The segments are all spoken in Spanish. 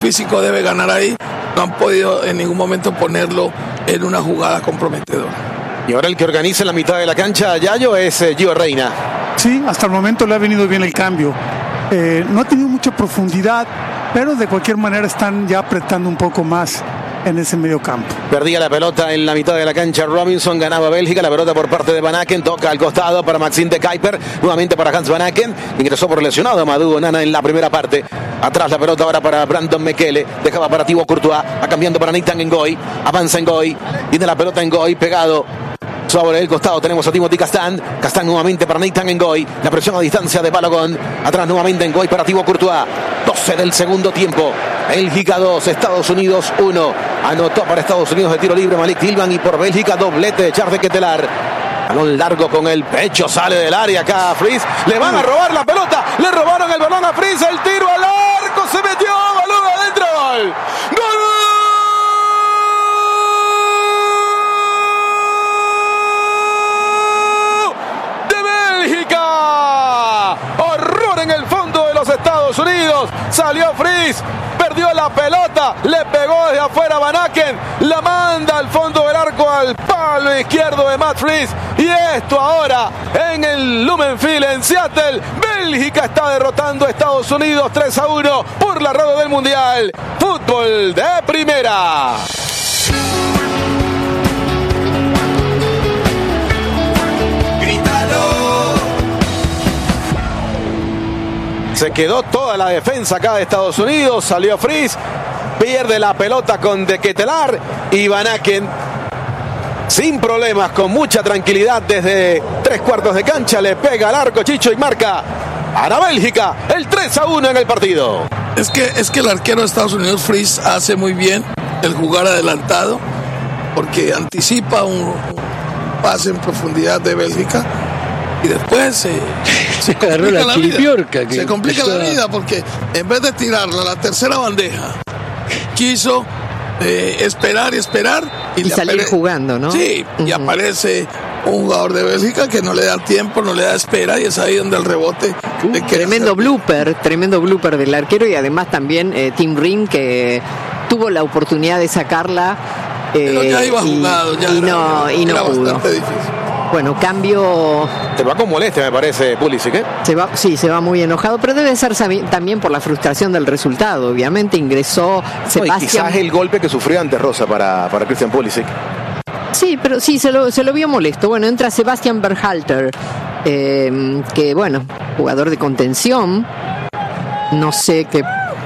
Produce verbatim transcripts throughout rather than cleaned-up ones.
físico debe ganar ahí. No han podido en ningún momento ponerlo en una jugada comprometedora. Y ahora el que organiza la mitad de la cancha, Yayo, es eh, Gio Reyna. Sí, hasta el momento le ha venido bien el cambio. Eh, no ha tenido mucha profundidad, pero de cualquier manera están ya apretando un poco más en ese medio campo. Perdía la pelota en la mitad de la cancha Robinson, ganaba Bélgica, la pelota por parte de Van Aken, toca al costado para Maxime de Kuyper, nuevamente para Hans Van Aken, ingresó por lesionado Madou Onana en la primera parte, atrás la pelota ahora para Brandon Mekele, dejaba para Thibaut Courtois, va cambiando para Nathan Ngoy, avanza Ngoy, tiene la pelota Ngoy pegado sobre el costado, tenemos a Timothy Castan, Castan nuevamente para Nathan Ngoy, la presión a distancia de Balogun, atrás nuevamente Ngoy para Thibaut Courtois, doce del segundo tiempo, Bélgica dos, Estados Unidos uno, anotó para Estados Unidos de tiro libre Malik Tillman y por Bélgica doblete de Charles de Ketelaar. Balón largo con el pecho, sale del área acá Fries, le van a robar la pelota, le robaron el balón a Fries, el tiro al arco, se metió, balón adentro, gol, gol. Estados Unidos, salió Fries, perdió la pelota, le pegó desde afuera Van Aken, la manda al fondo del arco al palo izquierdo de Matt Fries, y esto ahora en el Lumen Field en Seattle. Bélgica está derrotando a Estados Unidos tres a uno por la radio del Mundial. Fútbol de primera. Se quedó toda la defensa acá de Estados Unidos, salió Fries, pierde la pelota con de Ketelaar y Van Aken sin problemas, con mucha tranquilidad desde tres cuartos de cancha, le pega al arco Chicho y marca para Bélgica el tres a uno en el partido. Es que, es que el arquero de Estados Unidos, Fries, hace muy bien el jugar adelantado porque anticipa un, un pase en profundidad de Bélgica. Y después eh, se complica la, la vida. Que se complica está... la vida porque en vez de tirarla a la tercera bandeja, quiso eh, esperar y esperar. Y, y salir apare... jugando, ¿no? Sí, uh-huh. Y aparece un jugador de Bélgica que no le da tiempo, no le da espera, y es ahí donde el rebote... Uh, tremendo blooper, tremendo blooper del arquero, y además también eh, Tim Ring, que tuvo la oportunidad de sacarla. Eh, Pero ya iba jugado, ya y era, no, y no era pudo. bastante difícil. Bueno, cambio... Se va con molestia, me parece, Pulisic, ¿eh? Se va, sí, se va muy enojado, pero debe ser también por la frustración del resultado. Obviamente ingresó Sebastián... No, y quizás el golpe que sufrió ante Rosa para, para Christian Pulisic. Sí, pero sí, se lo, se lo vio molesto. Bueno, entra Sebastian Berhalter, eh, que, bueno, jugador de contención. No sé qué...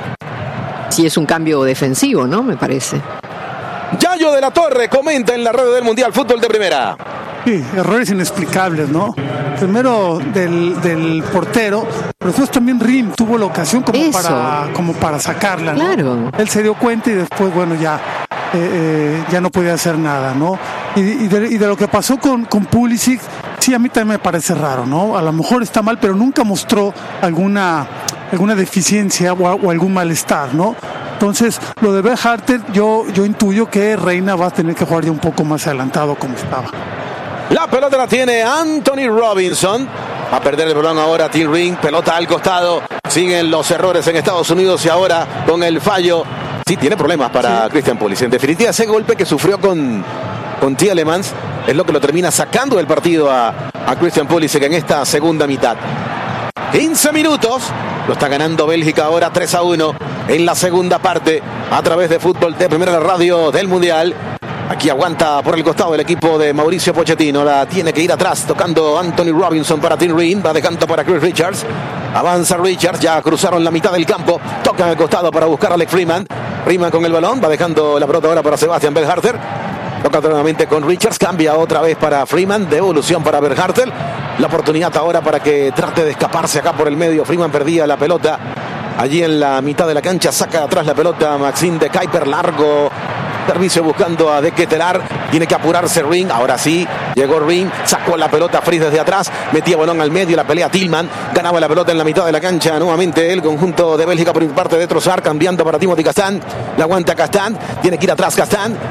si es un cambio defensivo, ¿no? Me parece. Yayo de la Torre comenta en la red del Mundial Fútbol de Primera. Sí, errores inexplicables, ¿no? Primero del, del portero, pero después también Rim tuvo la ocasión como para como para sacarla, ¿no? Claro. Él se dio cuenta y después, bueno, ya eh, eh, ya no podía hacer nada, ¿no? Y, y, de, y de lo que pasó con, con Pulisic, sí, a mí también me parece raro, ¿no? A lo mejor está mal, pero nunca mostró alguna alguna deficiencia o, o algún malestar, ¿no? Entonces, lo de Berhalter, yo, yo intuyo que Reina va a tener que jugar ya un poco más adelantado como estaba. La pelota la tiene Anthony Robinson. Va a perder el balón ahora Tim Ring. Pelota al costado. Siguen los errores en Estados Unidos y ahora con el fallo. Sí, tiene problemas para sí. Christian Pulisic. En definitiva, ese golpe que sufrió con, con Tielemans es lo que lo termina sacando del partido a, a Christian Pulisic en esta segunda mitad. quince minutos. Lo está ganando Bélgica ahora tres a uno en la segunda parte a través de Fútbol de Primera, radio del Mundial. Aquí aguanta por el costado el equipo de Mauricio Pochettino. La tiene que ir atrás, tocando Anthony Robinson para Tim Ring. Va dejando para Chris Richards. Avanza Richards, ya cruzaron la mitad del campo. Toca al costado para buscar a Alex Freeman. Freeman con el balón, va dejando la pelota ahora para Sebastian Berhalter. Toca nuevamente con Richards, cambia otra vez para Freeman. Devolución para Berhalter. La oportunidad ahora para que trate de escaparse acá por el medio. Freeman perdía la pelota allí en la mitad de la cancha. Saca atrás la pelota Maxime de Kuyper, largo servicio buscando a De Ketelaar. Tiene que apurarse Ring. Ahora sí, llegó Ring. Sacó la pelota Fries desde atrás. Metía balón al medio. La pelea Tillman. Ganaba la pelota en la mitad de la cancha. Nuevamente el conjunto de Bélgica por parte de Trossard. Cambiando para Timothy Castan. La aguanta Castan. Tiene que ir atrás Castan.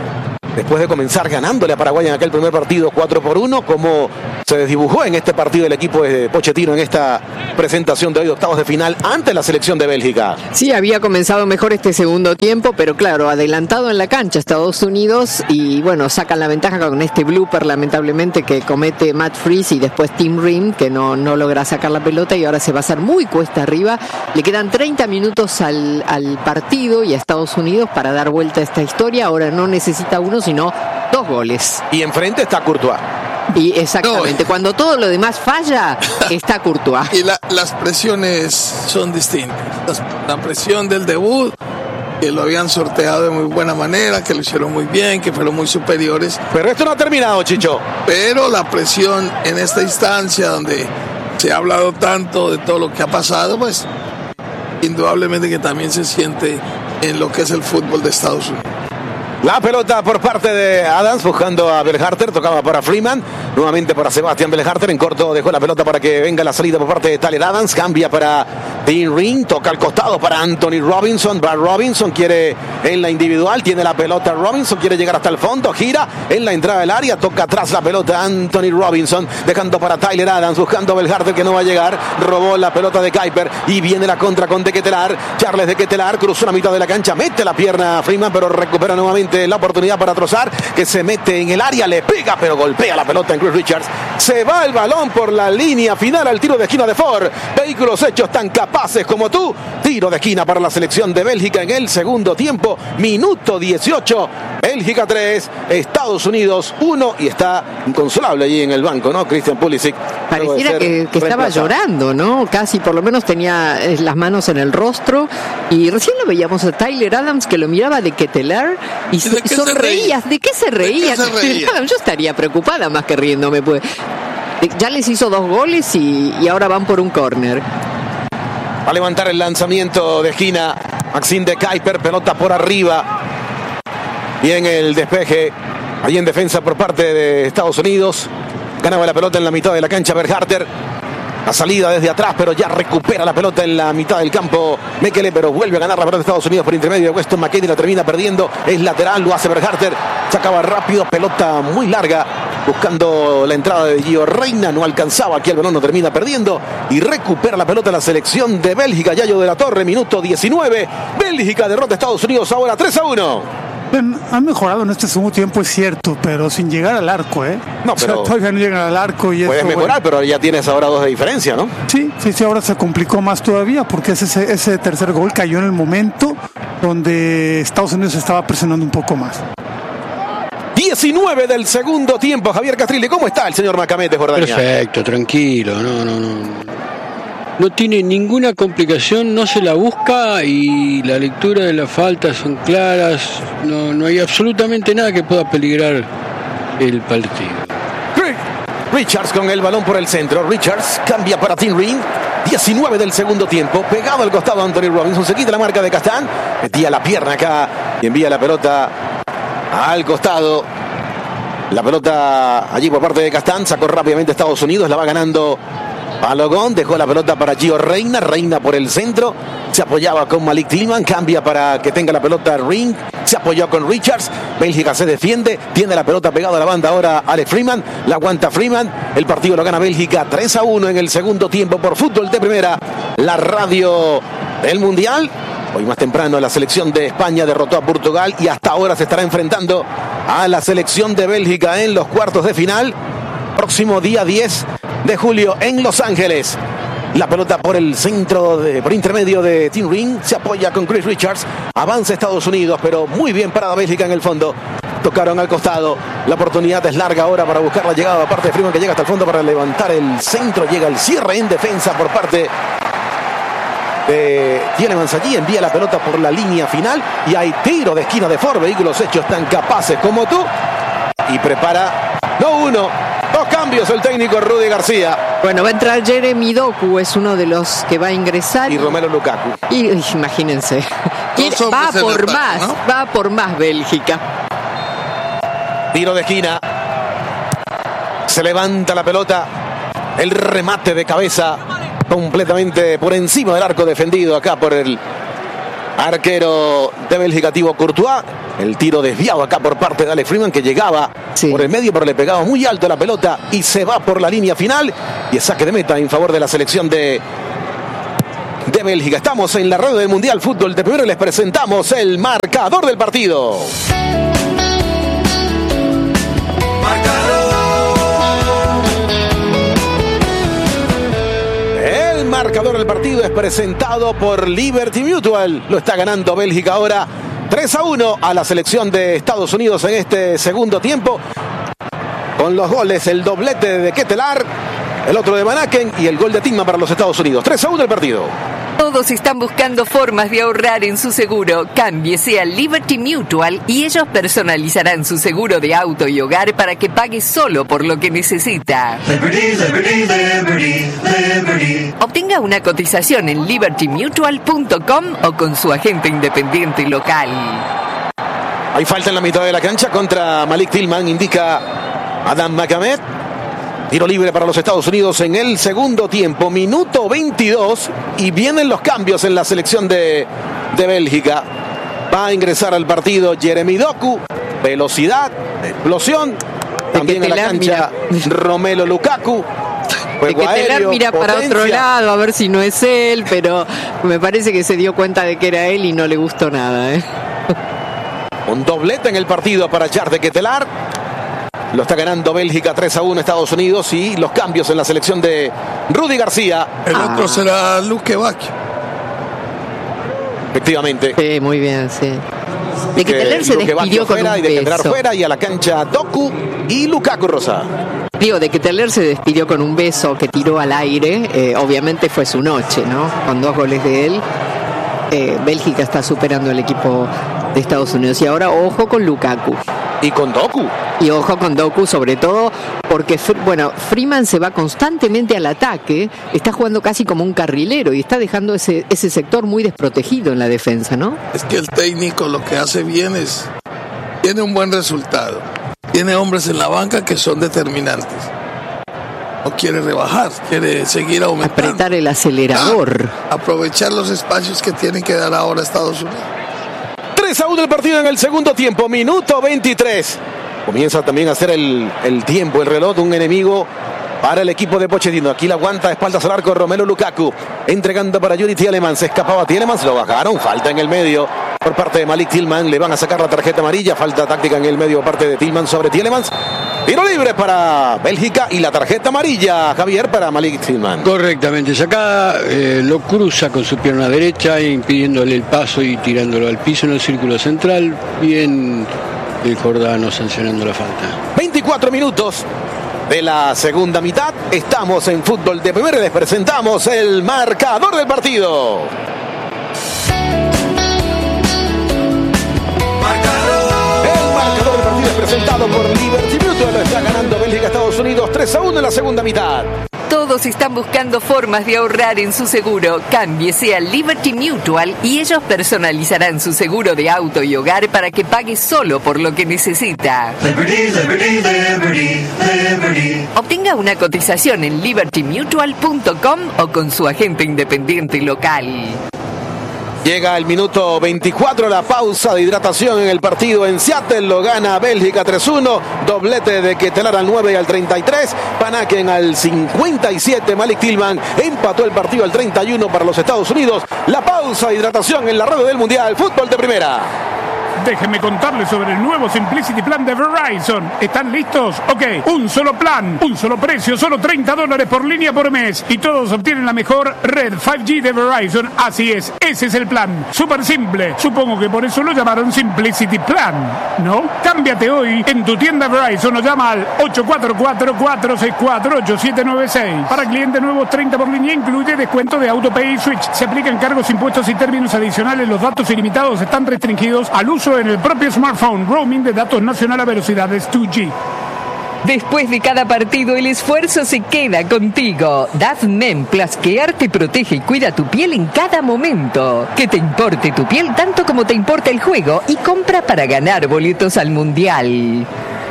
después de comenzar ganándole a Paraguay en aquel primer partido cuatro por uno, como se desdibujó en este partido el equipo de Pochettino en esta presentación de hoy de octavos de final ante la selección de Bélgica. Sí, había comenzado mejor este segundo tiempo, pero claro, adelantado en la cancha Estados Unidos y bueno, sacan la ventaja con este blooper lamentablemente que comete Matt Freese y después Tim Ream, que no, no logra sacar la pelota y ahora se va a hacer muy cuesta arriba. Le quedan treinta minutos al, al partido y a Estados Unidos para dar vuelta a esta historia. Ahora no necesita uno, sino dos goles. Y enfrente está Courtois. Y exactamente, no. Cuando todo lo demás falla, está Courtois. Y la, las presiones son distintas. Las, la presión del debut, que lo habían sorteado de muy buena manera, que lo hicieron muy bien, que fueron muy superiores. Pero esto no ha terminado, Chicho. Pero la presión en esta instancia, donde se ha hablado tanto de todo lo que ha pasado, pues indudablemente que también se siente en lo que es el fútbol de Estados Unidos. La pelota por parte de Adams buscando a Berhalter, tocaba para Freeman, nuevamente para Sebastián Berhalter, en corto dejó la pelota para que venga la salida por parte de Tyler Adams, cambia para Tim Ream, toca al costado para Anthony Robinson, va Robinson, quiere en la individual, tiene la pelota Robinson, quiere llegar hasta el fondo, gira en la entrada del área, toca atrás la pelota Anthony Robinson, dejando para Tyler Adams, buscando a Berhalter que no va a llegar, robó la pelota de Kuiper y viene la contra con De Ketelaere, Charles De Ketelaere cruzó la mitad de la cancha, mete la pierna a Freeman, pero recupera nuevamente la oportunidad para Trossard, que se mete en el área, le pega, pero golpea la pelota en Chris Richards. Se va el balón por la línea final al tiro de esquina de Ford. Vehículos hechos tan capaces como tú. Tiro de esquina para la selección de Bélgica en el segundo tiempo. Minuto dieciocho. Bélgica tres, Estados Unidos uno. Y está inconsolable allí en el banco, ¿no? Christian Pulisic. Pareciera que, que estaba llorando, ¿no? Casi, por lo menos tenía las manos en el rostro. Y recién lo veíamos a Tyler Adams, que lo miraba De Ketelaere y ¿De qué sonreías. se ¿De qué se reía? ¿De qué se reía? Yo estaría preocupada más que riéndome, pues. Ya les hizo dos goles y, y ahora van por un córner. Va a levantar el lanzamiento de esquina Maxime de Kuiper, pelota por arriba. Y en el despeje, ahí en defensa por parte de Estados Unidos. Ganaba la pelota en la mitad de la cancha Berhalter. La salida desde atrás, pero ya recupera la pelota en la mitad del campo Mekele, pero vuelve a ganar la pelota de Estados Unidos por intermedio de Weston McKennie, la termina perdiendo, es lateral, lo hace Berhalter, sacaba rápido, pelota muy larga, buscando la entrada de Gio Reyna, no alcanzaba, aquí el balón lo termina perdiendo y recupera la pelota la selección de Bélgica. Yayo de la Torre, minuto diecinueve, Bélgica derrota a Estados Unidos ahora tres a uno. Han mejorado en este segundo tiempo, es cierto, pero sin llegar al arco, ¿eh? No, pero o sea, todavía no llegan al arco. Y puedes eso, mejorar, bueno, pero ya tienes ahora dos de diferencia, ¿no? Sí, sí, sí, ahora se complicó más todavía porque ese, ese tercer gol cayó en el momento donde Estados Unidos estaba presionando un poco más. diecinueve del segundo tiempo, Javier Castrilli, ¿cómo está el señor Macamet de Jordania? Perfecto, tranquilo, no, no, no. No tiene ninguna complicación, no se la busca y la lectura de las faltas son claras, no, no hay absolutamente nada que pueda peligrar el partido. Richards con el balón por el centro, Richards cambia para Tim Ream, diecinueve del segundo tiempo, pegado al costado Anthony Robinson, se quita la marca de Castán, metía la pierna acá y envía la pelota al costado. La pelota allí por parte de Castán, sacó rápidamente Estados Unidos, la va ganando Balogun, dejó la pelota para Gio Reyna, Reyna por el centro, se apoyaba con Malik Tillman, cambia para que tenga la pelota Ring, se apoyó con Richards, Bélgica se defiende, tiene la pelota pegada a la banda ahora Alex Freeman, la aguanta Freeman, el partido lo gana Bélgica tres a uno en el segundo tiempo por Fútbol de Primera, la radio del Mundial. Hoy más temprano la selección de España derrotó a Portugal y hasta ahora se estará enfrentando a la selección de Bélgica en los cuartos de final, próximo día diez de julio en Los Ángeles. La pelota por el centro, de, por intermedio de Tim Ring, se apoya con Chris Richards, avanza Estados Unidos, pero muy bien parada Bélgica en el fondo. Tocaron al costado, la oportunidad es larga ahora para buscar la llegada de parte de Freeman, que llega hasta el fondo para levantar el centro, llega el cierre en defensa por parte de Tielemans allí, envía la pelota por la línea final y hay tiro de esquina de Ford, vehículos hechos tan capaces como tú, y prepara, no uno, dos cambios el técnico Rudy García. Bueno, va a entrar Jeremy Doku, es uno de los que va a ingresar. Y Romelu Lukaku. Y imagínense, va por más, ¿no? Va por más Bélgica. Tiro de esquina, se levanta la pelota, el remate de cabeza completamente por encima del arco defendido acá por el Arquero de Bélgica, Thibaut Courtois. El tiro desviado acá por parte de Alex Freeman, que llegaba sí. por el medio, pero le pegaba muy alto la pelota y se va por la línea final. Y es saque de meta en favor de la selección de, de Bélgica. Estamos en la radio del Mundial Fútbol de Primero y les presentamos el marcador del partido. El marcador del partido es presentado por Liberty Mutual. Lo está ganando Bélgica ahora tres a uno a la selección de Estados Unidos en este segundo tiempo. Con los goles, el doblete de Ketelaar, el otro de Van Aken y el gol de Tillman para los Estados Unidos. tres a uno el partido. Todos están buscando formas de ahorrar en su seguro. Cámbiese a Liberty Mutual y ellos personalizarán su seguro de auto y hogar para que pague solo por lo que necesita. Liberty, Liberty, Liberty, Liberty. Obtenga una cotización en liberty mutual punto com o con su agente independiente local. Hay falta en la mitad de la cancha contra Malik Tillman, indica Adam Makamed. Tiro libre para los Estados Unidos en el segundo tiempo, minuto veintidós, y vienen los cambios en la selección de, de Bélgica. Va a ingresar al partido Jeremy Doku, velocidad, explosión, también a la cancha mira. Romelu Lukaku. De que Telar mira potencia. Para otro lado a ver si no es él, pero me parece que se dio cuenta de que era él y no le gustó nada. ¿eh? Un doblete en el partido para Jarde Ketelaar. Lo está ganando Bélgica tres a uno Estados Unidos, y los cambios en la selección de Rudy García. El ah. otro será Luke Bacchio. Efectivamente. Sí, muy bien, sí. De que Telar se despidió con fuera, un y de beso. fuera y a la cancha Doku y Lukaku Rosa. Digo, de que Telar se despidió con un beso que tiró al aire. Eh, obviamente fue su noche, ¿no? Con dos goles de él. Eh, Bélgica está superando el equipo de Estados Unidos. Y ahora, ojo con Lukaku. Y con Doku. Y ojo con Doku, sobre todo porque, bueno, Freeman se va constantemente al ataque, está jugando casi como un carrilero y está dejando ese, ese sector muy desprotegido en la defensa, ¿no? Es que el técnico lo que hace bien es, tiene un buen resultado, tiene hombres en la banca que son determinantes. No quiere rebajar, quiere seguir aumentando. Apretar el acelerador. Ah, aprovechar los espacios que tienen que dar ahora Estados Unidos. tres a uno el partido en el segundo tiempo, minuto veintitrés. Comienza también a hacer el, el tiempo, el reloj de un enemigo para el equipo de Pochettino. Aquí la aguanta, espaldas al arco, Romelu Lukaku, entregando para Yuri Tielemans. Se escapaba Tielemans, lo bajaron, falta en el medio por parte de Malik Tillman. Le van a sacar la tarjeta amarilla, falta táctica en el medio por parte de Tillman sobre Tielemans. Tiro libre para Bélgica y la tarjeta amarilla, Javier, para Malik Tillman. Correctamente, sacada, eh, lo cruza con su pierna derecha, impidiéndole el paso y tirándolo al piso en el círculo central. Bien el jordano sancionando la falta. veinticuatro minutos de la segunda mitad. Estamos en Fútbol de Primera y les presentamos el marcador del partido. El marcador del partido es presentado por Liberty Mutual. Lo está ganando Bélgica, Estados Unidos tres a uno en la segunda mitad. Todos están buscando formas de ahorrar en su seguro. Cámbiese a Liberty Mutual y ellos personalizarán su seguro de auto y hogar para que pague solo por lo que necesita. Liberty, Liberty, Liberty, Liberty. Obtenga una cotización en liberty mutual punto com o con su agente independiente local. Llega el minuto veinticuatro, la pausa de hidratación en el partido en Seattle. Lo gana Bélgica tres uno. Doblete de Ketelaar al nueve y al treinta y tres. Van Aken al cincuenta y siete. Malik Tillman empató el partido al treinta y uno para los Estados Unidos. La pausa de hidratación en la radio del Mundial Fútbol de Primera. Déjenme contarles sobre el nuevo Simplicity Plan de Verizon. ¿Están listos? Ok, un solo plan, un solo precio, solo treinta dólares por línea por mes. Y todos obtienen la mejor red cinco G de Verizon. Así es, ese es el plan. Súper simple. Supongo que por eso lo llamaron Simplicity Plan, ¿no? Cámbiate hoy en tu tienda Verizon o llama al ocho cuatro cuatro, cuatro seis cuatro, ocho siete nueve seis. Para clientes nuevos, treinta por línea, incluye descuento de AutoPay y Switch. Se aplican cargos, impuestos y términos adicionales. Los datos ilimitados están restringidos al uso en el propio smartphone. Roaming de datos nacional a velocidades dos G. Después de cada partido, el esfuerzo se queda contigo. Dove Men Plus Care te protege y cuida tu piel en cada momento. Que te importe tu piel tanto como te importa el juego y compra para ganar boletos al Mundial.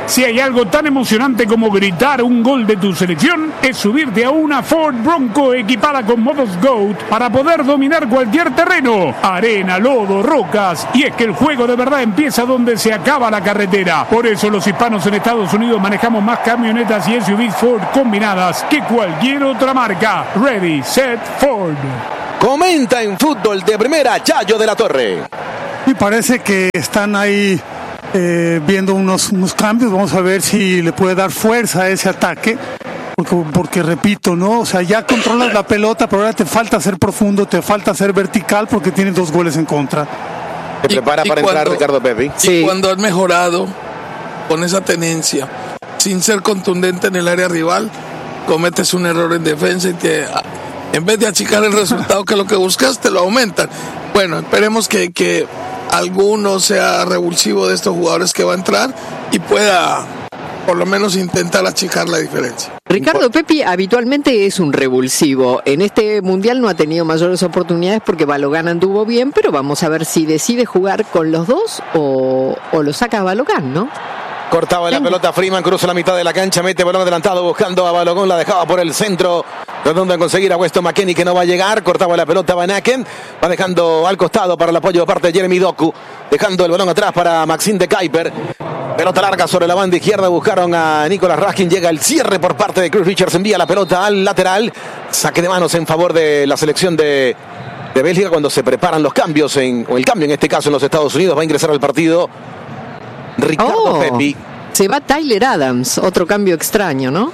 Si hay algo tan emocionante como gritar un gol de tu selección, es subirte a una Ford Bronco equipada con modos GOAT para poder dominar cualquier terreno, arena, lodo, rocas, y es que el juego de verdad empieza donde se acaba la carretera. Por eso los hispanos en Estados Unidos manejamos más camionetas y S U Vs Ford combinadas que cualquier otra marca. Ready, set, Ford. Comenta en Fútbol de Primera, Yayo de la Torre. Y parece que están ahí eh, viendo unos, unos cambios. Vamos a ver si le puede dar fuerza a ese ataque. Porque, porque repito, ¿no? O sea, ya controlas la pelota, pero ahora te falta ser profundo, te falta ser vertical porque tienes dos goles en contra. Se prepara y, y para cuando, entrar Ricardo Pepi. Y Sí. cuando has mejorado con esa tenencia, sin ser contundente en el área rival, cometes un error en defensa y te, en vez de achicar el resultado que lo que buscas, te lo aumentan. Bueno, esperemos que, que alguno sea revulsivo de estos jugadores que va a entrar y pueda por lo menos intentar achicar la diferencia. Ricardo Pepi habitualmente es un revulsivo. En este mundial no ha tenido mayores oportunidades porque Balogan anduvo bien, pero vamos a ver si decide jugar con los dos o, o lo saca a Balogan, ¿no? Cortaba la pelota Freeman, cruza la mitad de la cancha, mete balón adelantado buscando a Balogun, la dejaba por el centro, tratando de conseguir a Weston McKennie que no va a llegar, cortaba la pelota Van Aken, va dejando al costado para el apoyo de parte de Jeremy Doku, dejando el balón atrás para Maxime de Kuiper, pelota larga sobre la banda izquierda, buscaron a Nicolas Raskin, llega el cierre por parte de Chris Richards, envía la pelota al lateral, saque de manos en favor de la selección de, de Bélgica cuando se preparan los cambios, en, o el cambio en este caso en los Estados Unidos, va a ingresar al partido Ricardo Oh, Pepi. se va Tyler Adams, otro cambio extraño, ¿no?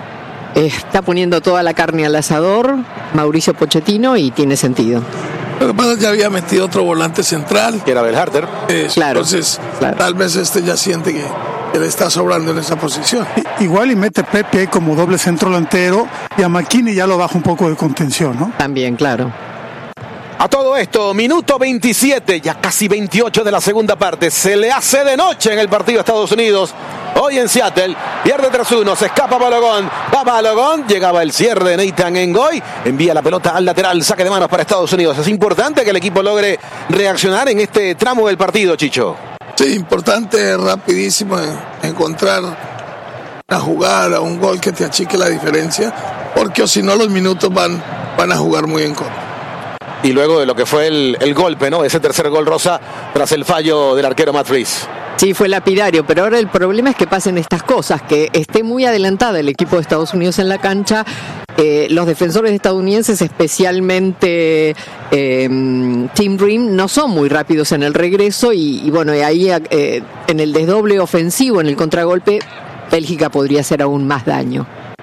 Está poniendo toda la carne al asador Mauricio Pochettino y tiene sentido. Lo que pasa es que ya había metido otro volante central. Que era Belharter. Eh, Claro, entonces, claro. tal vez este ya siente que, que le está sobrando en esa posición. I- Igual y mete Pepe ahí como doble centro delantero y a McKinney ya lo baja un poco de contención, ¿no? También, claro. A todo esto, minuto veintisiete, ya casi veintiocho de la segunda parte. Se le hace de noche en el partido de Estados Unidos. Hoy en Seattle, pierde tres uno, se escapa Balogun, va Balogun, llegaba el cierre de Nathan Ngoy, envía la pelota al lateral, saque de manos para Estados Unidos. Es importante que el equipo logre reaccionar en este tramo del partido, Chicho. Sí, importante, rapidísimo, eh, encontrar una jugada, un gol que te achique la diferencia, porque o si no los minutos van, van a jugar muy en contra. Y luego de lo que fue el, el golpe, ¿no? Ese tercer gol rosa tras el fallo del arquero Matt Freese. Sí, fue lapidario, pero ahora el problema es que pasen estas cosas, que esté muy adelantada el equipo de Estados Unidos en la cancha. Eh, los defensores estadounidenses, especialmente eh, Tim Ream, no son muy rápidos en el regreso y, y bueno, y ahí eh, en el desdoble ofensivo, en el contragolpe, Bélgica podría hacer aún más daño.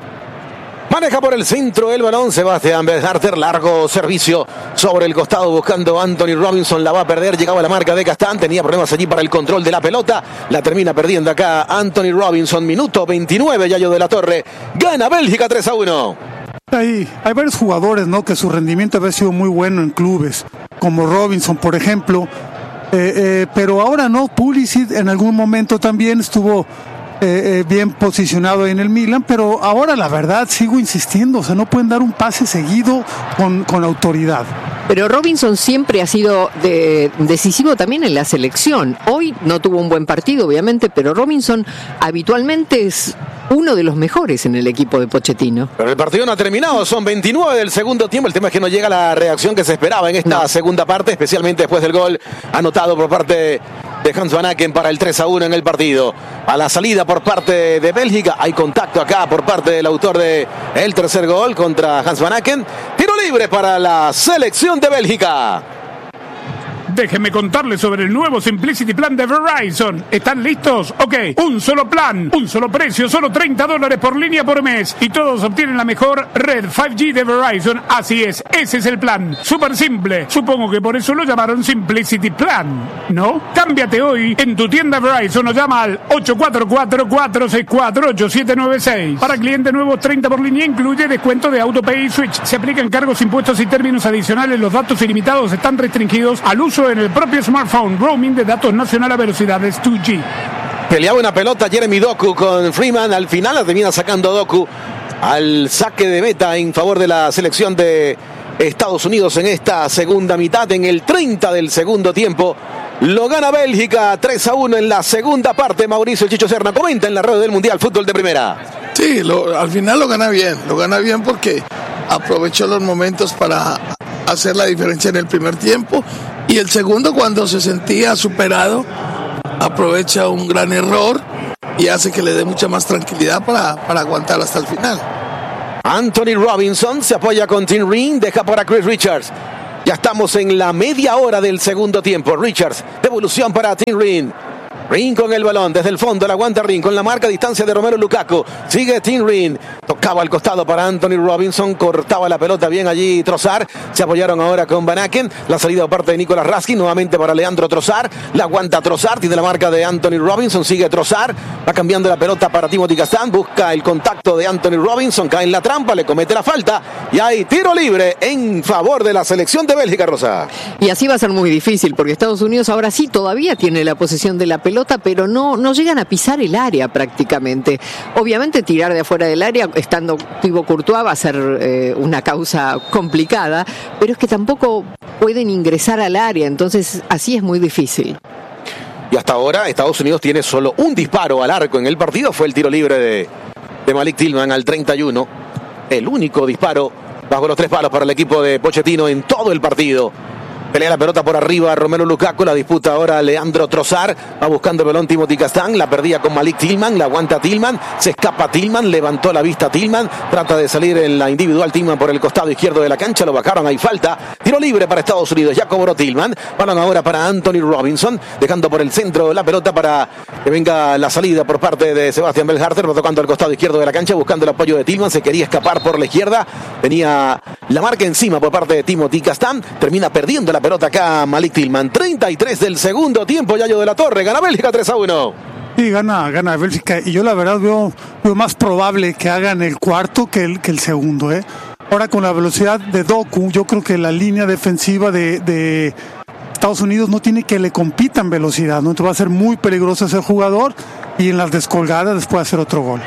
Maneja por el centro el balón Sebastián Belharter, largo servicio sobre el costado buscando a Anthony Robinson, la va a perder, llegaba la marca de Castán, tenía problemas allí para el control de la pelota, la termina perdiendo acá Anthony Robinson, minuto veintinueve, Yayo de la Torre, gana Bélgica tres a uno. Hay, hay varios jugadores, ¿no? Que su rendimiento había sido muy bueno en clubes, como Robinson, por ejemplo, eh, eh, pero ahora no. Pulisic en algún momento también estuvo eh, eh, bien posicionado en el Milan, pero ahora la verdad sigo insistiendo, o sea, no pueden dar un pase seguido con, con autoridad. Pero Robinson siempre ha sido de, decisivo también en la selección. Hoy no tuvo un buen partido, obviamente, pero Robinson habitualmente es uno de los mejores en el equipo de Pochettino. Pero el partido no ha terminado, son veintinueve del segundo tiempo, el tema es que no llega la reacción que se esperaba en esta No. segunda parte, especialmente después del gol anotado por parte de Hans Van Aken para el tres a uno en el partido. A la salida por parte de Bélgica, hay contacto acá por parte del autor de el tercer gol contra Hans Van Aken. Tiro libre para la selección de Bélgica. Déjenme contarles sobre el nuevo Simplicity Plan de Verizon. ¿Están listos? Ok, un solo plan, un solo precio, solo treinta dólares por línea por mes. Y todos obtienen la mejor red cinco G de Verizon. Así es, ese es el plan. Súper simple. Supongo que por eso lo llamaron Simplicity Plan, ¿no? Cámbiate hoy en tu tienda Verizon o llama al ocho cuatro cuatro, cuatro seis cuatro, ocho siete nueve seis. Para clientes nuevos, treinta por línea incluye descuento de AutoPay y Switch. Se aplican cargos, impuestos y términos adicionales. Los datos ilimitados están restringidos al uso en el propio smartphone. Roaming de datos nacional a velocidades dos G. Peleaba una pelota Jeremy Doku con Freeman, al final la termina sacando Doku al saque de meta en favor de la selección de Estados Unidos en esta segunda mitad, en el treinta del segundo tiempo. Lo gana Bélgica tres a uno en la segunda parte. Mauricio Chicho Serna comenta en la red del Mundial Fútbol de Primera. Sí, lo, al final lo gana bien, lo gana bien porque aprovechó los momentos para hacer la diferencia en el primer tiempo, y el segundo, cuando se sentía superado, aprovecha un gran error y hace que le dé mucha más tranquilidad para, para aguantar hasta el final. Anthony Robinson se apoya con Tim Ring, deja para Chris Richards. Ya estamos en la media hora del segundo tiempo. Richards, devolución para Tim Ring. Ring con el balón, desde el fondo, la aguanta Ring con la marca a distancia de Romelu Lukaku. Sigue Tim Ring, tocaba al costado para Anthony Robinson, cortaba la pelota bien allí Trossard. Se apoyaron ahora con Van Aken, la salida por parte de Nicolas Raskin, nuevamente para Leandro Trossard. La aguanta Trossard, tiene la marca de Anthony Robinson, sigue Trossard, va cambiando la pelota para Timothy Castagne, busca el contacto de Anthony Robinson, cae en la trampa, le comete la falta y hay tiro libre en favor de la selección de Bélgica, Rosa. Y así va a ser muy difícil porque Estados Unidos ahora sí todavía tiene la posesión de la pelota, pero no, no llegan a pisar el área prácticamente. Obviamente tirar de afuera del área, estando Thibaut Courtois, va a ser eh, una causa complicada, pero es que tampoco pueden ingresar al área, entonces así es muy difícil. Y hasta ahora Estados Unidos tiene solo un disparo al arco en el partido, fue el tiro libre de, de Malik Tillman al treinta y uno. El único disparo bajo los tres palos para el equipo de Pochettino en todo el partido. Pelea la pelota por arriba Romelu Lukaku, la disputa ahora Leandro Trossard, va buscando el balón Timothy Castagne, la perdía con Malik Tillman, la aguanta Tillman, se escapa Tillman, levantó la vista Tillman, trata de salir en la individual Tillman por el costado izquierdo de la cancha, lo bajaron, hay falta, tiro libre para Estados Unidos, ya cobró Tillman, balón ahora para Anthony Robinson, dejando por el centro la pelota para que venga la salida por parte de Sebastian Belharter, va tocando al costado izquierdo de la cancha, buscando el apoyo de Tillman, se quería escapar por la izquierda, tenía la marca encima por parte de Timothy Castagne, termina perdiendo la pelota acá Malik Tillman. treinta y tres del segundo tiempo, Yayo de la Torre, gana Bélgica tres a uno. Sí, gana, gana Bélgica, y yo la verdad veo, veo más probable que hagan el cuarto que el, que el segundo, ¿eh? Ahora con la velocidad de Doku, yo creo que la línea defensiva de, de Estados Unidos no tiene que le compitan velocidad, ¿no? Entonces va a ser muy peligroso ese jugador, y en las descolgadas después hacer otro gol.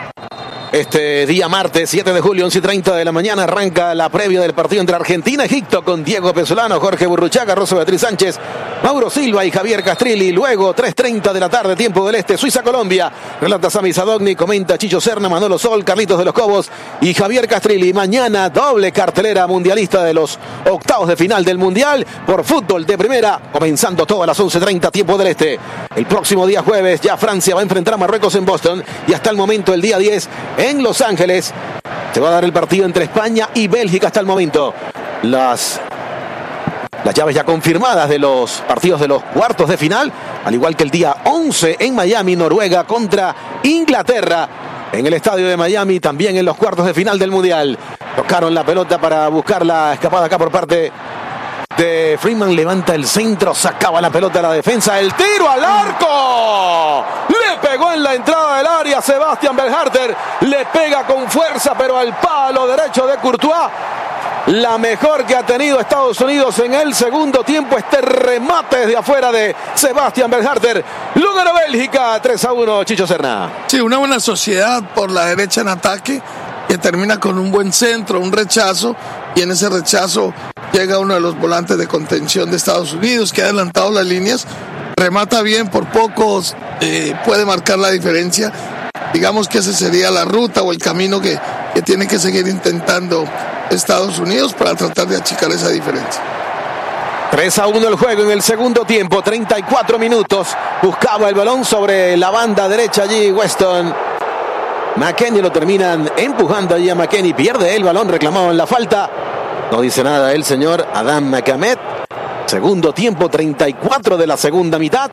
Este día martes, siete de julio, once y treinta de la mañana, arranca la previa del partido entre Argentina y Egipto con Diego Pesolano, Jorge Burruchaga, Rosa Beatriz Sánchez, Mauro Silva y Javier Castrilli. Luego, tres treinta de la tarde, tiempo del este, Suiza-Colombia. Relata Sami Sadogni, comenta Chicho Serna, Manolo Sol, Carlitos de los Cobos y Javier Castrilli. Mañana, doble cartelera mundialista de los octavos de final del Mundial por Fútbol de Primera, comenzando todo a las once treinta, tiempo del este. El próximo día jueves, ya Francia va a enfrentar a Marruecos en Boston, y hasta el momento, el día diez, en Los Ángeles, se va a dar el partido entre España y Bélgica hasta el momento. Las, las llaves ya confirmadas de los partidos de los cuartos de final, al igual que el día once en Miami, Noruega contra Inglaterra. En el estadio de Miami, también en los cuartos de final del Mundial. Tocaron la pelota para buscar la escapada acá por parte de Freeman, levanta el centro, sacaba la pelota a la defensa, el tiro al arco, le pegó en la entrada del área Sebastian Belharter, le pega con fuerza pero al palo derecho de Courtois. La mejor que ha tenido Estados Unidos en el segundo tiempo, este remate desde afuera de Sebastian Belharter. Lo ganó Bélgica tres a uno, Chicho Serna. Sí, una buena sociedad por la derecha en ataque, que termina con un buen centro, un rechazo, y en ese rechazo llega uno de los volantes de contención de Estados Unidos, que ha adelantado las líneas, remata bien, por pocos eh, puede marcar la diferencia. Digamos que esa sería la ruta o el camino que, que tiene que seguir intentando Estados Unidos para tratar de achicar esa diferencia. tres a uno el juego en el segundo tiempo, treinta y cuatro minutos, buscaba el balón sobre la banda derecha allí Weston McKennie, lo terminan empujando allí a McKennie, pierde el balón, reclamado en la falta, no dice nada el señor Adam McAmet. Segundo tiempo, treinta y cuatro de la segunda mitad.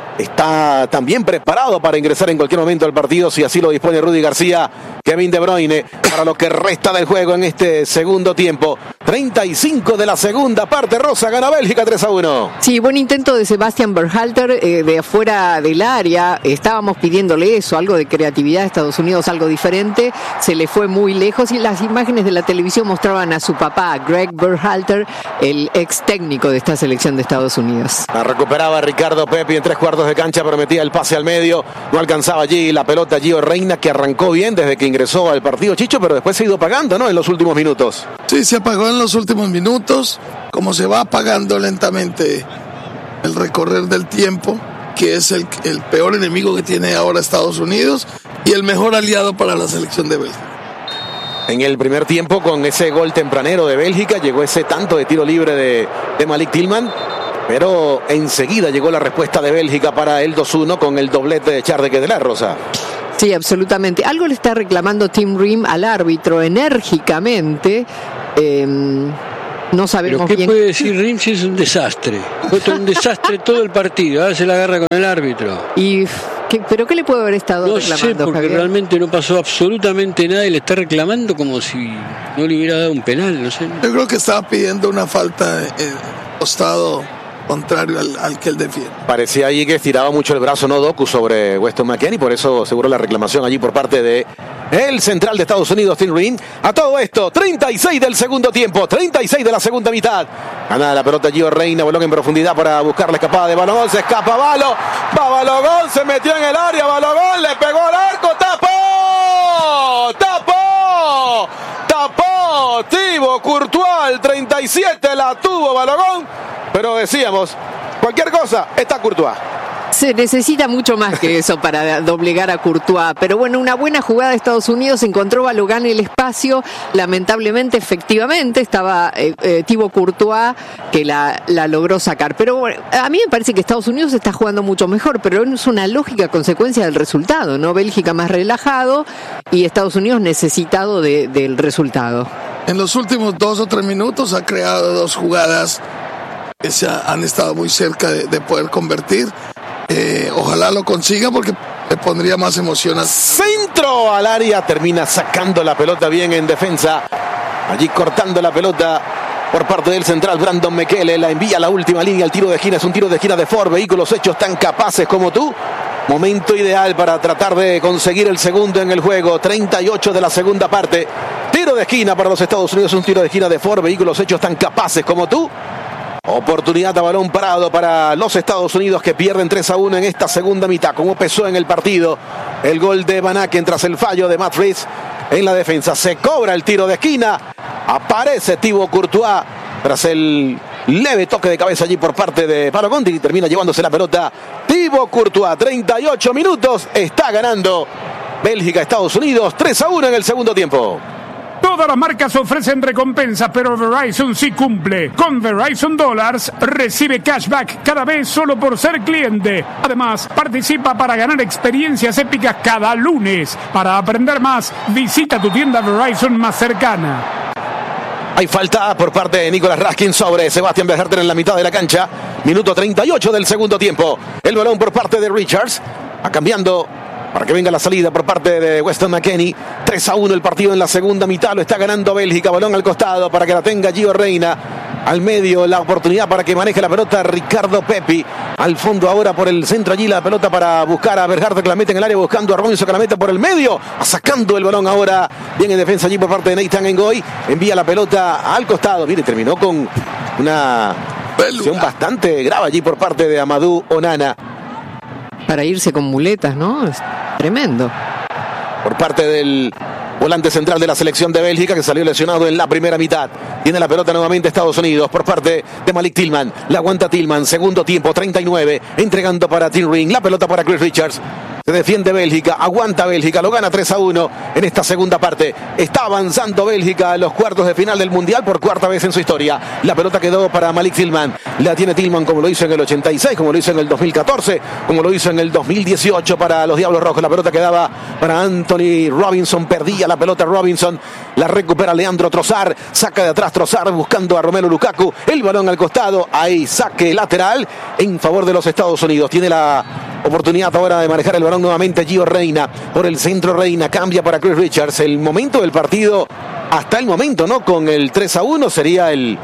Está también preparado para ingresar en cualquier momento al partido, si así lo dispone Rudy García, Kevin De Bruyne, para lo que resta del juego en este segundo tiempo. treinta y cinco de la segunda parte, Rosa, gana Bélgica tres a uno. Sí, buen intento de Sebastian Berhalter eh, de afuera del área. Estábamos pidiéndole eso, algo de creatividad a Estados Unidos, algo diferente. Se le fue muy lejos y las imágenes de la televisión mostraban a su papá, Greg Berhalter, el ex técnico de esta selección de Estados Unidos. La recuperaba Ricardo Pepi en tres cuartos de cancha, prometía el pase al medio, no alcanzaba allí la pelota Gio Reina, que arrancó bien desde que ingresó al partido, Chicho, pero después se ha ido apagando, ¿no?, en los últimos minutos. Sí, se apagó en los últimos minutos, como se va apagando lentamente el recorrer del tiempo, que es el, el peor enemigo que tiene ahora Estados Unidos y el mejor aliado para la selección de Bélgica. En el primer tiempo, con ese gol tempranero de Bélgica, llegó ese tanto de tiro libre de, de Malik Tillman, pero enseguida llegó la respuesta de Bélgica para el dos uno con el doblete de Charles de la Rosa. Sí, absolutamente. Algo le está reclamando Tim Ream al árbitro enérgicamente. Eh, no sabemos ¿Pero qué bien. puede decir Ream si es un desastre? Fue un desastre todo el partido. Ahora se la agarra con el árbitro. Y ¿qué, ¿Pero qué le puede haber estado no reclamando, sé, porque Javier? realmente no pasó absolutamente nada y le está reclamando como si no le hubiera dado un penal, no sé. Yo creo que estaba pidiendo una falta en costado contrario al, al que él defiende. Parecía allí que estiraba mucho el brazo no Doku sobre Weston McKennie, por eso seguro la reclamación allí por parte de el central de Estados Unidos, Tim Ream. A todo esto, treinta y seis del segundo tiempo, treinta y seis de la segunda mitad. Gana la pelota Gio Reyna, balón en profundidad para buscar la escapada de Balogun. Se escapa Balo, va Balogun, se metió en el área, Balogun le pegó al arco, tapó, tapó, tapó, Thibaut Courtois, el treinta y siete la tuvo Balogun, pero decíamos, cualquier cosa, está Courtois. Se necesita mucho más que eso para doblegar a Courtois, pero bueno, una buena jugada de Estados Unidos, encontró Balogun el espacio, lamentablemente, efectivamente, estaba eh, eh, Thibaut Courtois que la, la logró sacar, pero bueno, a mí me parece que Estados Unidos está jugando mucho mejor, pero es una lógica consecuencia del resultado, ¿no? Bélgica más relajado y Estados Unidos necesitado de, del resultado. En los últimos dos o tres minutos ha creado dos jugadas que se ha, han estado muy cerca de, de poder convertir. Eh, ojalá lo consiga porque le pondría más emoción al... Centro al área, termina sacando la pelota bien en defensa, allí cortando la pelota por parte del central Brandon Mekele, la envía a la última línea, el tiro de esquina es un tiro de esquina de Ford, vehículos hechos tan capaces como tú. Momento ideal para tratar de conseguir el segundo en el juego, treinta y ocho de la segunda parte, tiro de esquina para los Estados Unidos, un tiro de esquina de Ford, vehículos hechos tan capaces como tú. Oportunidad a balón parado para los Estados Unidos que pierden tres a uno en esta segunda mitad. Como pesó en el partido el gol de Van Aken tras el fallo de Matt Fries en la defensa. Se cobra el tiro de esquina. Aparece Thibaut Courtois tras el leve toque de cabeza allí por parte de Balogun y termina llevándose la pelota Thibaut Courtois. treinta y ocho minutos. Está ganando Bélgica, Estados Unidos. tres a uno en el segundo tiempo. Todas las marcas ofrecen recompensas, pero Verizon sí cumple. Con Verizon Dollars recibe cashback cada vez solo por ser cliente. Además, participa para ganar experiencias épicas cada lunes. Para aprender más, visita tu tienda Verizon más cercana. Hay falta por parte de Nicolas Raskin sobre Sebastian Berhalter en la mitad de la cancha. Minuto treinta y ocho del segundo tiempo. El balón por parte de Richards. Va cambiando para que venga la salida por parte de Weston McKennie. tres a uno el partido en la segunda mitad. Lo está ganando Bélgica. Balón al costado para que la tenga Gio Reyna. Al medio la oportunidad para que maneje la pelota Ricardo Pepi. Al fondo ahora por el centro allí la pelota para buscar a Berhalter que la mete en el área buscando a Robinson que la mete por el medio. Sacando el balón ahora. Bien en defensa allí por parte de Nathan Ngoy. Envía la pelota al costado. Mire, terminó con una acción bastante grave allí por parte de Amadou Onana. Para irse con muletas, ¿no? Es tremendo. Por parte del volante central de la selección de Bélgica que salió lesionado en la primera mitad. Tiene la pelota nuevamente Estados Unidos por parte de Malik Tillman. La aguanta Tillman. Segundo tiempo, treinta y nueve. Entregando para Tim Ream. La pelota para Chris Richards. Se defiende Bélgica, aguanta Bélgica, lo gana tres a uno en esta segunda parte. Está avanzando Bélgica a los cuartos de final del Mundial por cuarta vez en su historia. La pelota quedó para Malik Tillman. La tiene Tillman como lo hizo en el ochenta y seis, como lo hizo en el dos mil catorce, como lo hizo en el dos mil dieciocho para los Diablos Rojos. La pelota quedaba para Anthony Robinson, perdía la pelota Robinson. La recupera Leandro Trossard, saca de atrás Trossard buscando a Romelu Lukaku. El balón al costado, ahí saque lateral en favor de los Estados Unidos. Tiene la oportunidad ahora de manejar el balón nuevamente Gio Reyna, por el centro Reyna, cambia para Chris Richards. El momento del partido, hasta el momento, ¿no? Con el tres a uno sería el,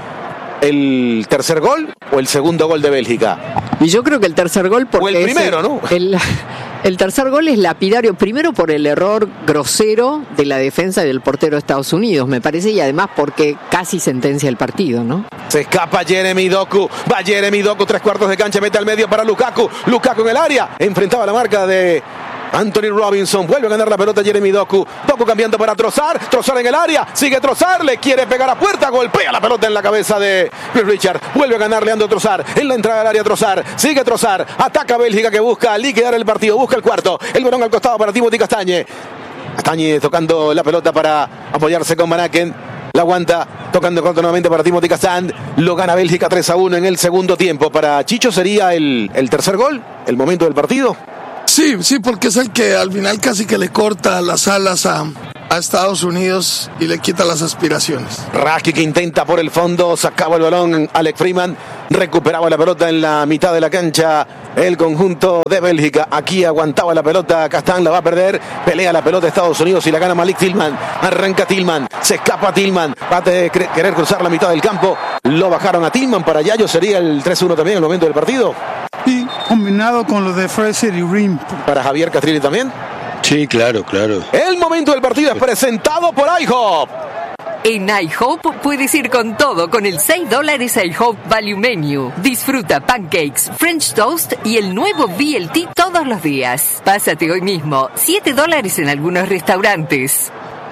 el tercer gol o el segundo gol de Bélgica. Y yo creo que el tercer gol porque o el primero, el, ¿no? El, el tercer gol es lapidario, primero por el error grosero de la defensa y del portero de Estados Unidos, me parece, y además porque casi sentencia el partido, ¿no? Se escapa Jeremy Doku, va Jeremy Doku, tres cuartos de cancha, mete al medio para Lukaku, Lukaku en el área, enfrentaba la marca de Anthony Robinson vuelve a ganar la pelota Jeremy Doku. Doku cambiando para Trossard. Trossard en el área. Sigue Trossard. Le quiere pegar a puerta. Golpea la pelota en la cabeza de Chris Richard. Vuelve a ganar Leandro Trossard. En la entrada del área Trossard. Sigue Trossard. Ataca Bélgica que busca liquidar el partido. Busca el cuarto. El balón al costado para Timothy Castagne. Castagne tocando la pelota para apoyarse con Van Aken. La aguanta, tocando corto nuevamente para Timothy Castagne. Lo gana Bélgica tres a uno en el segundo tiempo. Para Chicho sería el, el tercer gol, el momento del partido. Sí, sí, porque es el que al final casi que le corta las alas a, a Estados Unidos y le quita las aspiraciones. Rakitic que intenta por el fondo, sacaba el balón Alex Freeman, recuperaba la pelota en la mitad de la cancha el conjunto de Bélgica. Aquí aguantaba la pelota Castagne, la va a perder, pelea la pelota Estados Unidos y la gana Malik Tillman. Arranca Tillman, se escapa Tillman, va a querer cruzar la mitad del campo, lo bajaron a Tillman. Para Yayo sería el tres a uno también en el momento del partido. Y combinado con lo de Fraser y Rim. Para Javier Castrilli también. Sí, claro, claro. El momento del partido es presentado por IHOP. En IHOP puedes ir con todo con el seis dólares IHOP Value Menu. Disfruta pancakes, French toast y el nuevo B L T todos los días. Pásate hoy mismo. siete dólares en algunos restaurantes.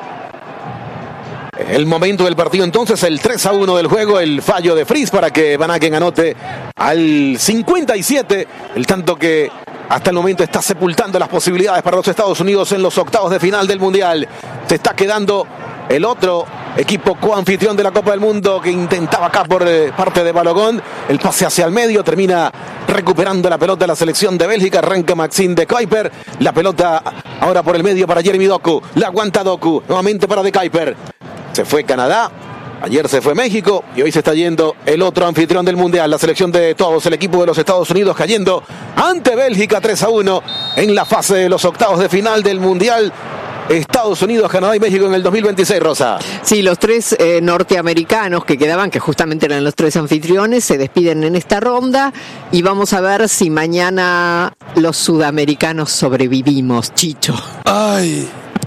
El momento del partido entonces, el tres a uno del juego, el fallo de Fries para que Van Aken anote al cincuenta y siete, el tanto que hasta el momento está sepultando las posibilidades para los Estados Unidos en los octavos de final del Mundial. Se está quedando el otro equipo coanfitrión de la Copa del Mundo que intentaba acá por eh, parte de Balogun. El pase hacia el medio, termina recuperando la pelota la selección de Bélgica. Arranca Maxime de Kuyper. La pelota ahora por el medio para Jeremy Doku. La aguanta Doku. Nuevamente para de Kuyper. Se fue Canadá. Ayer se fue México y hoy se está yendo el otro anfitrión del Mundial, la selección de todos, el equipo de los Estados Unidos cayendo ante Bélgica tres a uno en la fase de los octavos de final del Mundial. Estados Unidos, Canadá y México en el dos mil veintiséis, Rosa. Sí, los tres eh, norteamericanos que quedaban, que justamente eran los tres anfitriones, se despiden en esta ronda y vamos a ver si mañana los sudamericanos sobrevivimos, Chicho. Ay...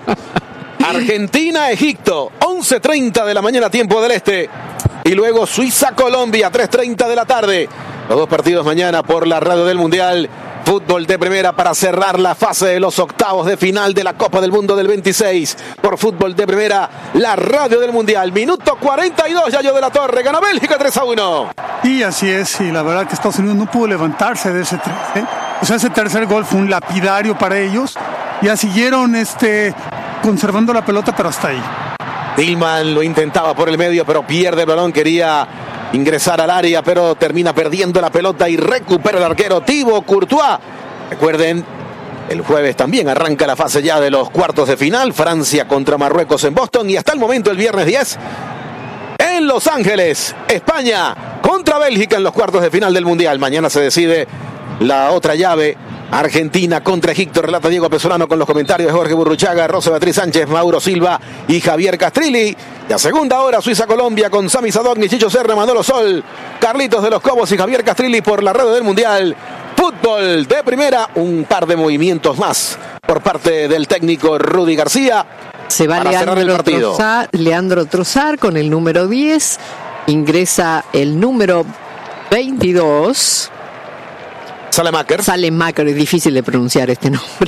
Argentina, Egipto, once treinta de la mañana, tiempo del este. Y luego Suiza, Colombia, tres treinta de la tarde. Los dos partidos mañana por la radio del Mundial. Fútbol de primera para cerrar la fase de los octavos de final de la Copa del Mundo del veintiséis. Por Fútbol de primera, la radio del Mundial. Minuto cuarenta y dos, Yayo de la Torre. Gana Bélgica tres a uno. Y así es, y la verdad que Estados Unidos no pudo levantarse de ese tres, ¿eh? O sea, ese tercer gol fue un lapidario para ellos. Ya siguieron este... conservando la pelota, pero hasta ahí. Tillman lo intentaba por el medio, pero pierde el balón, quería ingresar al área, pero termina perdiendo la pelota y recupera el arquero Thibaut Courtois. Recuerden, el jueves también arranca la fase ya de los cuartos de final, Francia contra Marruecos en Boston, y hasta el momento el viernes diez en Los Ángeles, España contra Bélgica en los cuartos de final del Mundial. Mañana se decide la otra llave, Argentina contra Egipto. Relata Diego Pesolano con los comentarios de Jorge Burruchaga, Rosa Beatriz Sánchez, Mauro Silva y Javier Castrilli. Y a segunda hora, Suiza-Colombia con Sami Sadovnik, Chicho Serra, Manolo Sol, Carlitos de los Cobos y Javier Castrilli por la radio del Mundial. Fútbol de primera, un par de movimientos más por parte del técnico Rudy García. Se va Leandro Trossard, Leandro Trossard con el número diez. Ingresa el número veintidós. Salemaker. Salemaker, es difícil de pronunciar este nombre.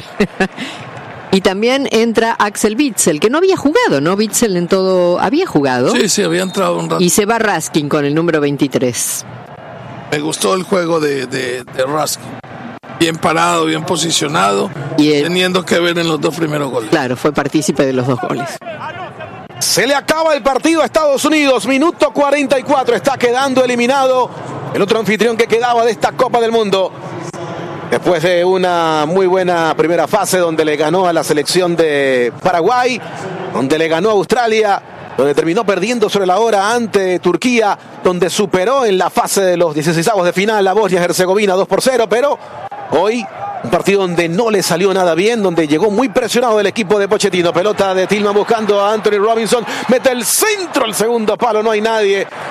Y también entra Axel Witsel, que no había jugado, ¿no? Witsel en todo había jugado. Sí, sí, había entrado un rato. Y se va Raskin con el número veintitrés. Me gustó el juego de, de, de Raskin. Bien parado, bien posicionado, y el, teniendo que ver en los dos primeros goles. Claro, fue partícipe de los dos goles. Se le acaba el partido a Estados Unidos, minuto cuarenta y cuatro, está quedando eliminado el otro anfitrión que quedaba de esta Copa del Mundo. Después de una muy buena primera fase donde le ganó a la selección de Paraguay, donde le ganó a Australia, donde terminó perdiendo sobre la hora ante Turquía, donde superó en la fase de los dieciseisavos de final a Bosnia-Herzegovina dos por cero, pero hoy un partido donde no le salió nada bien, donde llegó muy presionado el equipo de Pochettino. Pelota de Tillman buscando a Anthony Robinson, mete el centro, el segundo palo, no hay nadie.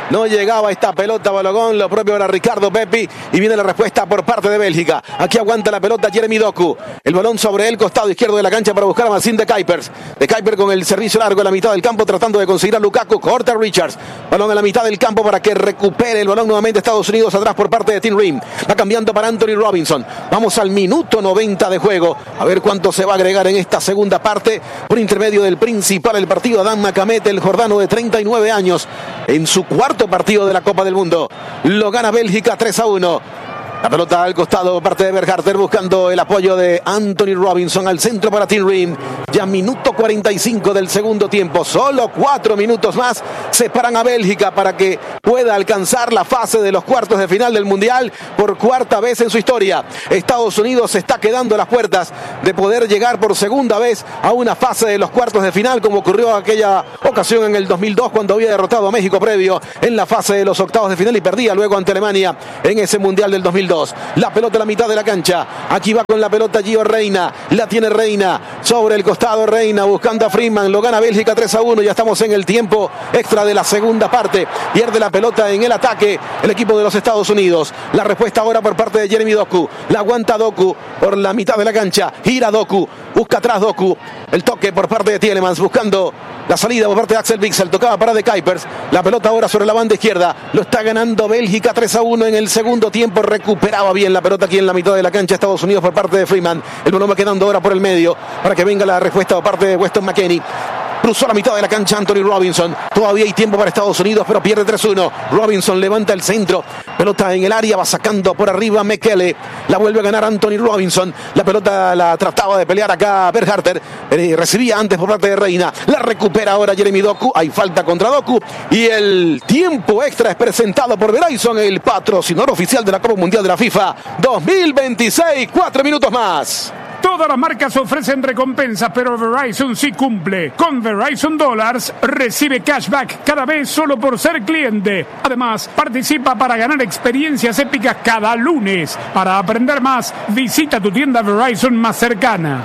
No llegaba esta pelota Balogun, lo propio era Ricardo Pepi. Y viene la respuesta por parte de Bélgica. Aquí aguanta la pelota Jeremy Doku. El balón sobre el costado izquierdo de la cancha para buscar a Maxime de Kuipers. De Kuipers con el servicio largo a la mitad del campo tratando de conseguir a Lukaku. Corta Richards. Balón a la mitad del campo para que recupere el balón nuevamente Estados Unidos atrás por parte de Tim Ream. Va cambiando para Anthony Robinson. Vamos al minuto noventa de juego. A ver cuánto se va a agregar en esta segunda parte. Por intermedio del principal el partido, Adán Macamet, el jordano de treinta y nueve años. En su cuarto partido de la Copa del Mundo. Lo gana Bélgica tres a uno. La pelota al costado por parte de Berhalter buscando el apoyo de Anthony Robinson al centro para Tim Ream. Ya minuto cuarenta y cinco del segundo tiempo. Solo cuatro minutos más separan a Bélgica para que pueda alcanzar la fase de los cuartos de final del Mundial por cuarta vez en su historia. Estados Unidos se está quedando a las puertas de poder llegar por segunda vez a una fase de los cuartos de final, como ocurrió aquella ocasión en el dos mil dos cuando había derrotado a México previo en la fase de los octavos de final y perdía luego ante Alemania en ese Mundial del dos mil dos. La pelota a la mitad de la cancha. Aquí va con la pelota Gio Reina. La tiene Reina. Sobre el costado Reina buscando a Freeman. Lo gana Bélgica tres a uno. Ya estamos en el tiempo extra de la segunda parte. Pierde la pelota en el ataque el equipo de los Estados Unidos. La respuesta ahora por parte de Jeremy Doku. La aguanta Doku por la mitad de la cancha. Gira Doku. Busca atrás Doku. El toque por parte de Tielemans buscando la salida por parte de Axel Witsel. Tocaba para de Kuipers. La pelota ahora sobre la banda izquierda. Lo está ganando Bélgica tres a uno en el segundo tiempo. Recuperaba bien la pelota aquí en la mitad de la cancha Estados Unidos por parte de Freeman. El balón va quedando ahora por el medio para que venga la respuesta por parte de Weston McKennie. Cruzó la mitad de la cancha Anthony Robinson. Todavía hay tiempo para Estados Unidos, pero pierde tres uno. Robinson levanta el centro. Pelota en el área, va sacando por arriba Mekele. La vuelve a ganar Anthony Robinson. La pelota la trataba de pelear acá Berhalter. Eh, recibía antes por parte de Reina. La recupera ahora Jeremy Doku. Hay falta contra Doku. Y el tiempo extra es presentado por Verizon, el patrocinador oficial de la Copa Mundial de la FIFA dos mil veintiséis. Cuatro minutos más. Todas las marcas ofrecen recompensas, pero Verizon sí cumple. Con Verizon Dollars recibe cashback cada vez solo por ser cliente. Además, participa para ganar experiencias épicas cada lunes. Para aprender más, visita tu tienda Verizon más cercana.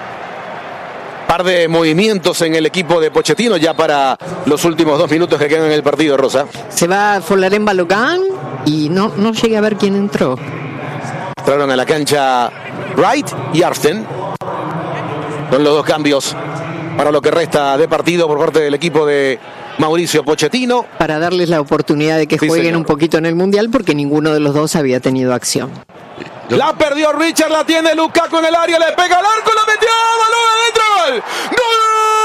Par de movimientos en el equipo de Pochettino ya para los últimos dos minutos que quedan en el partido, Rosa. Se va Folaren Balogun y no, no llegué a ver quién entró. Entraron a la cancha Wright y Arsten. Son los dos cambios para lo que resta de partido por parte del equipo de Mauricio Pochettino. Para darles la oportunidad de que Sí, jueguen señor. un poquito en el Mundial porque ninguno de los dos había tenido acción. La perdió Richard, la tiene Lukaku en el área, le pega al arco, la metió, balón adentro, gol. ¡Gol!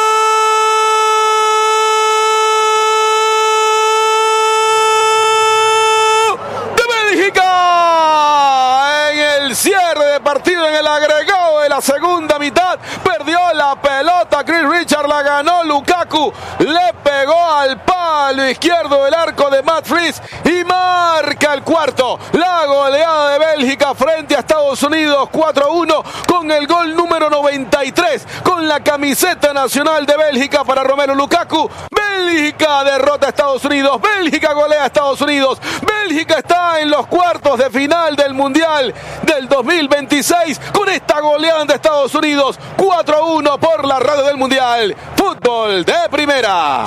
¡De Bélgica! En el cierre de partido, en el agregado de la segunda mitad, perdió la pelota Chris Richard, la ganó Lukaku, le pegó al palo izquierdo del arco de Matt Fries y marca el cuarto. La goleada de Bélgica frente a Estados Unidos cuatro a uno con el gol número noventa y tres con la camiseta nacional de Bélgica para Romelu Lukaku. Bélgica derrota a Estados Unidos, Bélgica golea a Estados Unidos, Bélgica está en los cuartos de final del Mundial del dos mil veintiséis con esta goleada de Estados Unidos cuatro a uno por la radio del Mundial. Fútbol de primera.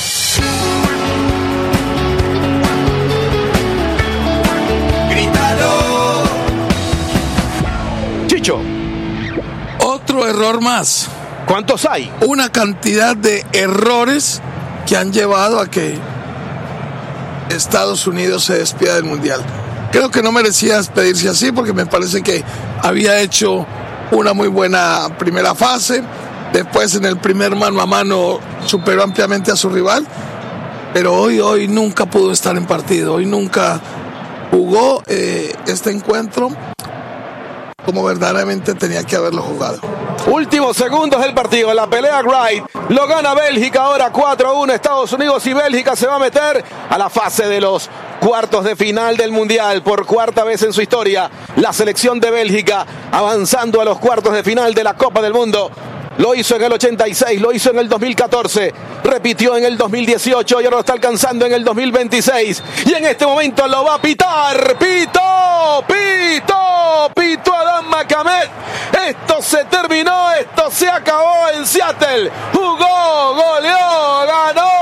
Chicho, Otro error más. ¿cuántos hay? Una cantidad de errores que han llevado a que Estados Unidos se despida del Mundial. Creo que no merecía despedirse así porque me parece que había hecho una muy buena primera fase. Después en el primer mano a mano superó ampliamente a su rival. Pero hoy, hoy nunca pudo estar en partido. Hoy nunca jugó eh, este encuentro como verdaderamente tenía que haberlo jugado. Últimos segundos del partido, la pelea Wright, lo gana Bélgica ahora cuatro a uno Estados Unidos y Bélgica se va a meter a la fase de los cuartos de final del Mundial por cuarta vez en su historia. La selección de Bélgica avanzando a los cuartos de final de la Copa del Mundo. Lo hizo en el ochenta y seis, lo hizo en el dos mil catorce, repitió en el dos mil dieciocho y ahora lo está alcanzando en el dos mil veintiséis. Y en este momento lo va a pitar. ¡Pitó! ¡Pitó! ¡Pitó Adán Macamet! Esto se terminó, esto se acabó en Seattle. Jugó, goleó, ganó y clasificó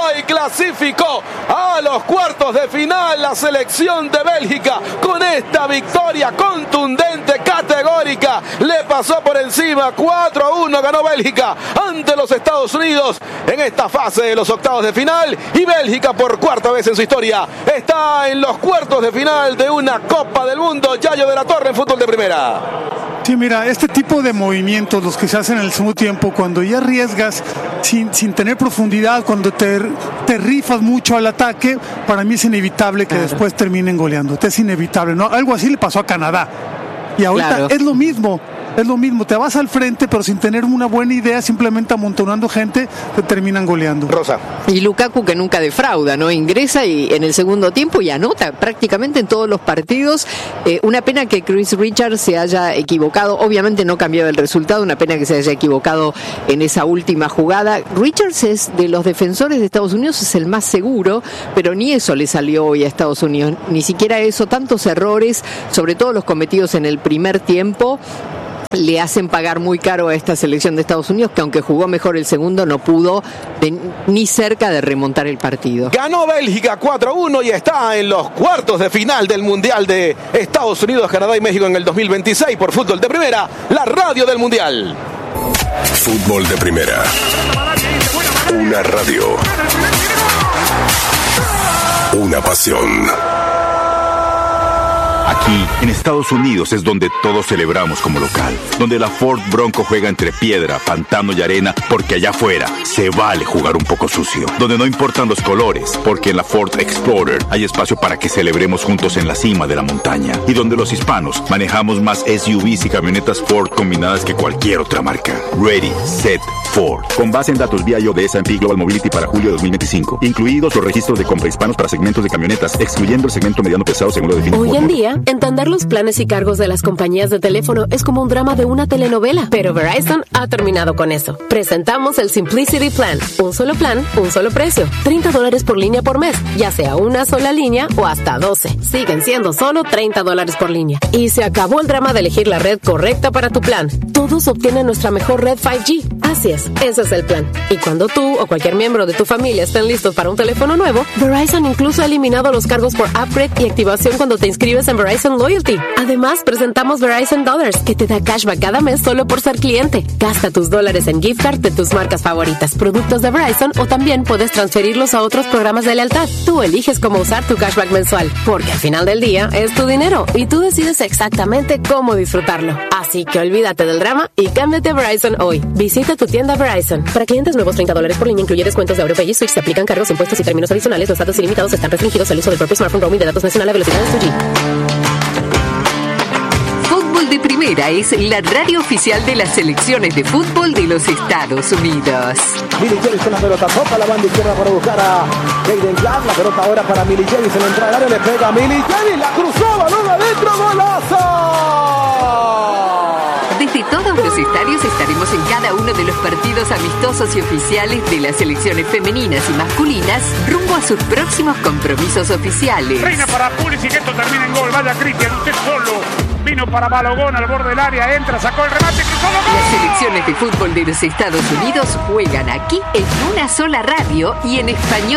clasificó a los cuartos de final la selección de Bélgica con esta victoria contundente, categórica. Le pasó por encima, cuatro a uno ganó Bélgica ante los Estados Unidos en esta fase de los octavos de final, y Bélgica por cuarta vez en su historia está en los cuartos de final de una Copa del Mundo. Yayo de la Torre en fútbol de primera. Sí, mira, este tipo de movimientos, los que se hacen en el segundo tiempo, cuando ya arriesgas sin, sin tener profundidad, cuando te, te rifas mucho al ataque, para mí es inevitable que claro. después terminen goleando. Es inevitable, ¿no? Algo así le pasó a Canadá. Y ahorita claro. es lo mismo. Es lo mismo, te vas al frente, pero sin tener una buena idea, simplemente amontonando gente, te terminan goleando. Rosa. Y Lukaku, que nunca defrauda, ¿no? Ingresa y en el segundo tiempo y anota prácticamente en todos los partidos. Eh, una pena que Chris Richards se haya equivocado. Obviamente no cambiaba el resultado, una pena que se haya equivocado en esa última jugada. Richards es de los defensores de Estados Unidos, es el más seguro, pero ni eso le salió hoy a Estados Unidos. Ni siquiera eso, tantos errores, sobre todo los cometidos en el primer tiempo, le hacen pagar muy caro a esta selección de Estados Unidos, que aunque jugó mejor el segundo, no pudo de, ni cerca de remontar el partido. Ganó Bélgica cuatro a uno y está en los cuartos de final del Mundial de Estados Unidos, Canadá y México en el dos mil veintiséis por Fútbol de Primera, la radio del Mundial. Fútbol de Primera. Una radio. Una pasión. Aquí, en Estados Unidos, es donde todos celebramos como local. Donde la Ford Bronco juega entre piedra, pantano y arena, porque allá afuera se vale jugar un poco sucio. Donde no importan los colores, porque en la Ford Explorer hay espacio para que celebremos juntos en la cima de la montaña. Y donde los hispanos manejamos más S U Vs y camionetas Ford combinadas que cualquier otra marca. Ready, Set, Ford. Con base en datos vía I O de S and P Global Mobility para julio de dos mil veinticinco. Incluidos los registros de compra hispanos para segmentos de camionetas, excluyendo el segmento mediano pesado según lo define Ford. Hoy en día, entender los planes y cargos de las compañías de teléfono es como un drama de una telenovela, pero Verizon ha terminado con eso. Presentamos el Simplicity Plan. Un solo plan, un solo precio. treinta dólares por línea por mes, ya sea una sola línea o hasta doce. Siguen siendo solo treinta dólares por línea. Y se acabó el drama de elegir la red correcta para tu plan. Todos obtienen nuestra mejor red cinco G. Así es, ese es el plan. Y cuando tú o cualquier miembro de tu familia estén listos para un teléfono nuevo, Verizon incluso ha eliminado los cargos por upgrade y activación cuando te inscribes en Verizon Loyalty. Además, presentamos Verizon Dollars, que te da cashback cada mes solo por ser cliente. Gasta tus dólares en gift card de tus marcas favoritas, productos de Verizon, o también puedes transferirlos a otros programas de lealtad. Tú eliges cómo usar tu cashback mensual, porque al final del día es tu dinero y tú decides exactamente cómo disfrutarlo. Así que olvídate del drama y cámbiate a Verizon hoy. Visita tu tienda Verizon. Para clientes nuevos, treinta dólares por línea, incluye descuentos de AuroPay y Switch. Se aplican cargos, impuestos y términos adicionales. Los datos ilimitados están restringidos al uso del propio smartphone roaming de datos nacional a velocidades dos G. Fútbol de Primera es la radio oficial de las selecciones de fútbol de los Estados Unidos. Millie Jerry con la pelota, toca la banda izquierda para buscar a Jaden Clark. La pelota ahora para Millie Jerry, se le entra al área, le pega a Millie Jerry, la cruzó, balón adentro, golazo. Desde todos los estadios estaremos en cada uno de los partidos amistosos y oficiales de las selecciones femeninas y masculinas rumbo a sus próximos compromisos oficiales. Reina para Pulisic, esto termina en gol. Vaya Cristian, usted solo. Vino para Balogón al borde del área, entra, sacó el remate, cruzó los goles. Las selecciones de fútbol de los Estados Unidos juegan aquí en una sola radio y en español.